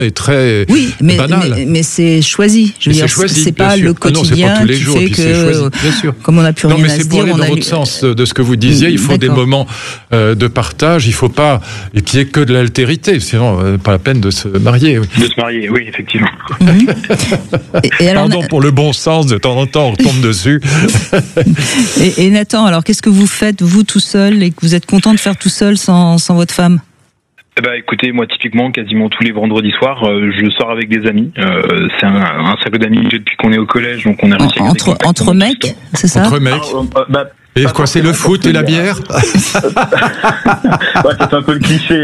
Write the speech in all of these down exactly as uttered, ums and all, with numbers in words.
est très oui, mais, banal. Mais, mais c'est choisi. Je veux mais dire, c'est, choisi, c'est pas sûr. le quotidien ah non, c'est pas tous les qui jours, fait et puis que, c'est choisi, bien sûr. Comme on n'a plus non, rien mais à c'est se pour dire, aller on dans a votre lu... sens de ce que vous disiez. Il faut D'accord. des moments euh, de partage. Il faut pas et qu'il y ait que de l'altérité. Sinon, euh, pas la peine de se marier. Oui. De se marier, oui, effectivement. Mm-hmm. et, et alors, Pardon pour le bon sens. De temps en temps, on tombe dessus. et, et Nathan, alors qu'est-ce que vous faites vous tout seul et que vous êtes content de faire tout seul sans, sans votre femme? Eh ben, écoutez, moi, typiquement, quasiment tous les vendredis soirs, euh, je sors avec des amis. Euh, c'est un, un cercle d'amis depuis qu'on est au collège, donc on a réussi à garder Entre, contact entre pendant mecs, tout ce temps. c'est ça? Entre mecs. Ah, euh, bah, Et pas quoi, c'est le forcément, foot et la parce que, bière? Ouais, c'est un peu le cliché.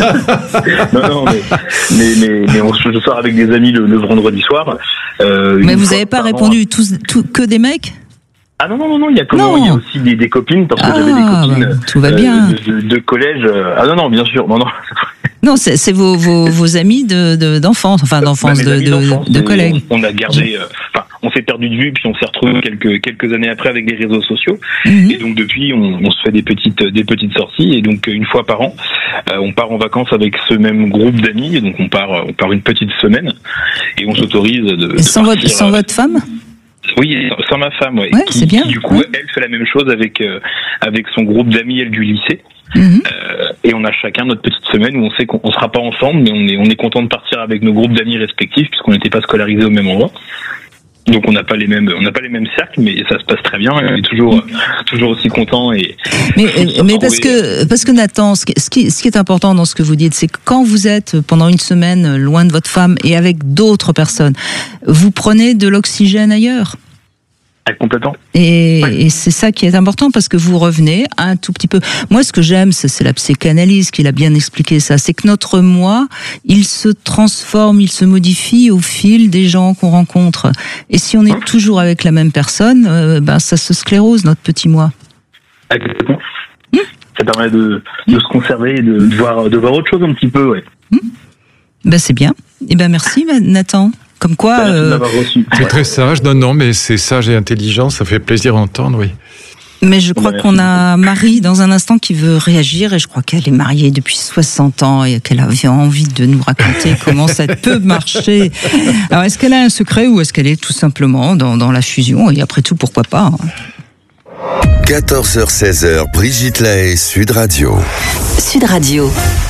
non, non, mais, mais, mais, mais on, je sors avec des amis le, le vendredi soir. Euh, mais une vous fois n'avez pas par an. répondu tous, tous, que des mecs? Ah non, non, non, non, il y a, comment, Non. il y a aussi des, des copines, parce que Ah, j'avais des copines bah, tout va bien. de, de, de collège. Ah non, non, bien sûr, non, non. Non, c'est, c'est vos, vos, vos amis de, de, d'enfance, enfin d'enfance, Bah, de, mes amis de, d'enfance, de et collègues. On, on a gardé, euh, enfin, on s'est perdu de vue, puis on s'est retrouvés quelques quelques années après avec les réseaux sociaux. Mm-hmm. Et donc depuis, on, on se fait des petites des petites sorties, et donc une fois par an, euh, on part en vacances avec ce même groupe d'amis. Et donc on part on part une petite semaine, et on s'autorise de. Et sans, de votre, partir, sans euh, votre femme? Oui, sans ma femme, ouais. Ouais, qui, c'est bien. qui, du coup, Ouais. elle fait la même chose avec euh, avec son groupe d'amis, elle du lycée. Mm-hmm. Euh, et on a chacun notre petite semaine où on sait qu'on on sera pas ensemble, mais on est on est content de partir avec nos groupes d'amis respectifs puisqu'on n'était pas scolarisés au même endroit. Donc on n'a pas les mêmes on n'a pas les mêmes cercles, mais ça se passe très bien. On est toujours euh, toujours aussi content et. Mais, se mais parce retrouver. que, parce que Nathan, ce qui, ce, qui, ce qui est important dans ce que vous dites, c'est que quand vous êtes pendant une semaine loin de votre femme et avec d'autres personnes, vous prenez de l'oxygène ailleurs. Ah, complètement. Et, Ouais. et c'est ça qui est important parce que vous revenez un tout petit peu. Moi, ce que j'aime, c'est, c'est la psychanalyse qui l'a bien expliqué ça. C'est que notre moi, il se transforme, il se modifie au fil des gens qu'on rencontre. Et si on est toujours avec la même personne, euh, ben ça se sclérose notre petit moi. Ah, complètement. Ça permet de, de se conserver et de, de voir de voir autre chose un petit peu, ouais. Ben c'est bien. Et ben merci Nathan. Comme quoi. Merci de Euh, m'avoir reçu. C'est Ouais. très sage. Non, non, mais c'est sage et intelligent. Ça fait plaisir d'entendre, oui. Mais je crois Merci. qu'on a Marie dans un instant qui veut réagir et je crois qu'elle est mariée depuis soixante ans et qu'elle avait envie de nous raconter comment ça peut marcher. Alors est-ce qu'elle a un secret ou est-ce qu'elle est tout simplement dans, dans la fusion et après tout pourquoi pas hein. quatorze heures seize heures, Brigitte Lahaie, Sud Radio. Sud Radio.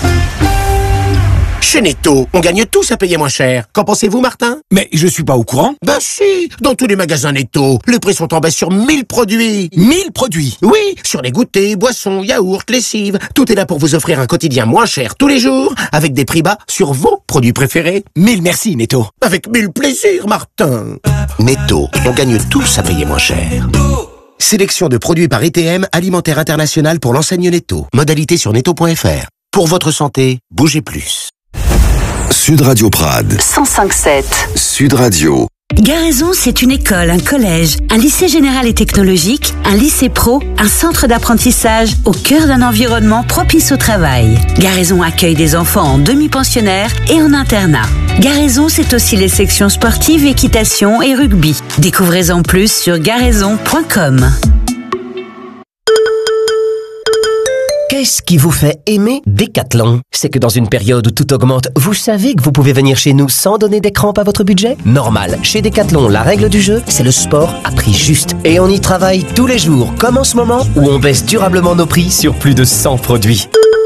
Chez Netto, on gagne tous à payer moins cher. Qu'en pensez-vous, Martin? Mais je suis pas au courant. Ben si, dans tous les magasins Netto, les prix sont en baisse sur mille produits. mille produits. Oui, sur les goûters, boissons, yaourts, lessives. Tout est là pour vous offrir un quotidien moins cher tous les jours, avec des prix bas sur vos produits préférés. Mille merci, Netto. Avec mille plaisirs, Martin. Netto, on gagne tous à payer moins cher. Sélection de produits par E T M, Alimentaire International pour l'enseigne Netto. Modalité sur netto point f r. Pour votre santé, bougez plus. Sud Radio Prades. cent cinq sept. Sud Radio. Garaison, c'est une école, un collège, un lycée général et technologique, un lycée pro, un centre d'apprentissage au cœur d'un environnement propice au travail. Garaison accueille des enfants en demi-pensionnaire et en internat. Garaison, c'est aussi les sections sportives, équitation et rugby. Découvrez-en plus sur garaison point com. Qu'est-ce qui vous fait aimer Decathlon? C'est que dans une période où tout augmente, vous savez que vous pouvez venir chez nous sans donner des crampes à votre budget? Normal. Chez Decathlon, la règle du jeu, c'est le sport à prix juste. Et on y travaille tous les jours, comme en ce moment, où on baisse durablement nos prix sur plus de cent produits.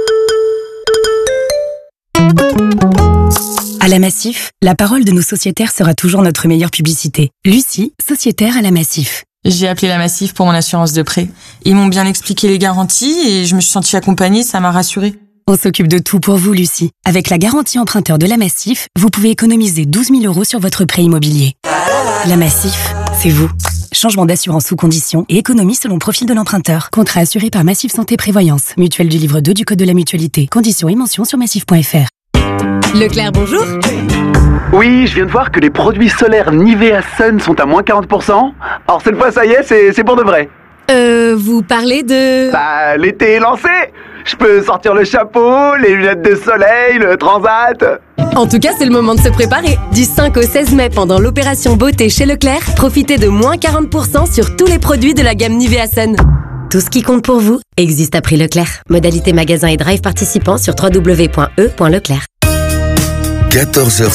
À la Massif, la parole de nos sociétaires sera toujours notre meilleure publicité. Lucie, sociétaire à la Massif. J'ai appelé la Massif pour mon assurance de prêt. Ils m'ont bien expliqué les garanties et je me suis sentie accompagnée, ça m'a rassurée. On s'occupe de tout pour vous, Lucie. Avec la garantie emprunteur de la Massif, vous pouvez économiser douze mille euros sur votre prêt immobilier. La Massif, c'est vous. Changement d'assurance sous condition et économie selon profil de l'emprunteur. Contrat assuré par Massif Santé Prévoyance. Mutuelle du livre deux du Code de la Mutualité. Conditions et mentions sur massif point f r. Leclerc, bonjour. Oui, je viens de voir que les produits solaires Nivea Sun sont à moins quarante pour cent. Alors cette fois, ça y est, c'est, c'est pour de vrai. Euh, vous parlez de... Bah, l'été est lancé. Je peux sortir le chapeau, les lunettes de soleil, le transat. En tout cas, c'est le moment de se préparer. Du cinq au seize mai, pendant l'opération beauté chez Leclerc, profitez de moins quarante pour cent sur tous les produits de la gamme Nivea Sun. Tout ce qui compte pour vous existe à prix Leclerc. Modalité magasin et drive participant sur w w w point e point leclerc. quatorze heures